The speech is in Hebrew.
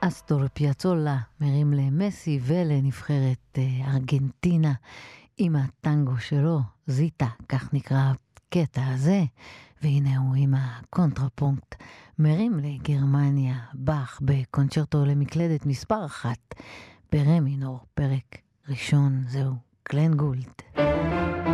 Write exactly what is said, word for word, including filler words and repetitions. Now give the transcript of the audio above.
אסטור פיאצולה מרים למסי ולנבחרת ארגנטינה עם הטנגו שלו, זיטה, כך נקרא הקטע הזה, והנה הוא עם הקונטרפונקט מרים לגרמניה, באך בקונצ'רטו למקלדת מספר אחת, ברמינור, פרק ראשון, זהו גלן גולד.